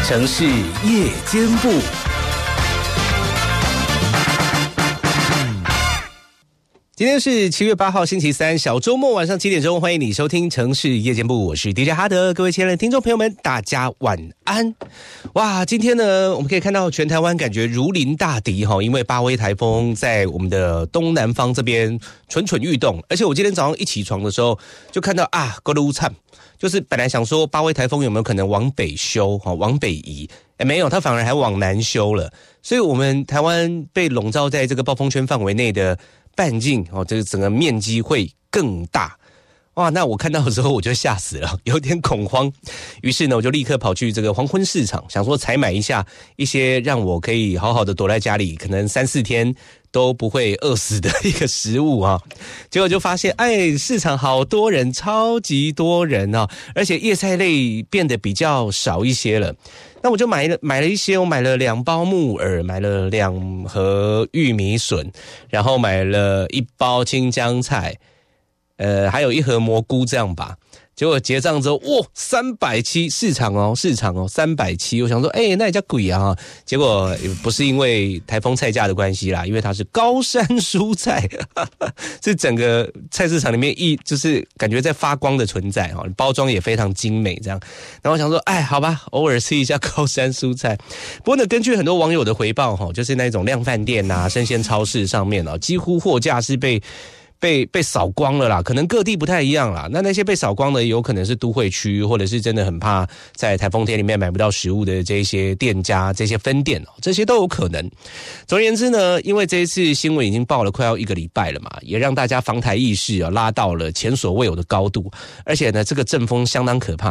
城市夜间部。今天是7月8号星期三，小周末晚上7点钟，欢迎你收听城市夜间部，我是 DJ 哈德，各位亲爱的听众朋友们，大家晚安。哇，今天呢，我们可以看到全台湾感觉如临大敌哈，因为巴威台风在我们的东南方这边蠢蠢欲动，而且我今天早上一起床的时候就看到够噜惨，就是本来想说巴威台风有没有可能往北修往北移，没有，它反而还往南修了，所以我们台湾被笼罩在这个暴风圈范围内的半径这个整个面积会更大。哇，那我看到的时候我就吓死了，有点恐慌。于是呢，我就立刻跑去这个黄昏市场，想说采买一下一些让我可以好好的躲在家里，可能3-4天都不会饿死的一个食物啊。结果就发现，市场好多人，超级多人啊，而且叶菜类变得比较少一些了。那我就买了一些，我买了2包木耳，买了2盒玉米笋，然后买了1包青江菜，还有1盒蘑菇这样吧。结果结账之后，370市场370，我想说那也叫贵啊。结果不是因为台风菜价的关系啦，因为它是高山蔬菜，是整个菜市场里面就是感觉在发光的存在，包装也非常精美这样。然后我想说好吧，偶尔吃一下高山蔬菜。不过呢，根据很多网友的回报，就是那种量贩店啊、生鲜超市上面几乎货架是被扫光了啦，可能各地不太一样啦。那些被扫光的有可能是都会区，或者是真的很怕在台风天里面买不到食物的这些店家、这些分店这些都有可能。总而言之呢，因为这一次新闻已经报了快要1个礼拜了嘛，也让大家防台意识拉到了前所未有的高度。而且呢，这个阵风相当可怕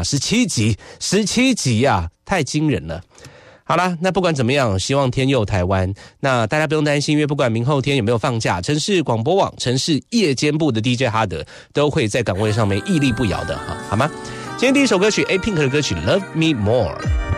，17级啊，太惊人了。好啦，那不管怎么样，希望天佑台湾。那大家不用担心，因为不管明后天有没有放假，城市广播网、城市夜间部的 DJ 哈德都会在岗位上面屹立不摇的，好吗？今天第一首歌曲 A Pink 的歌曲 Love Me More。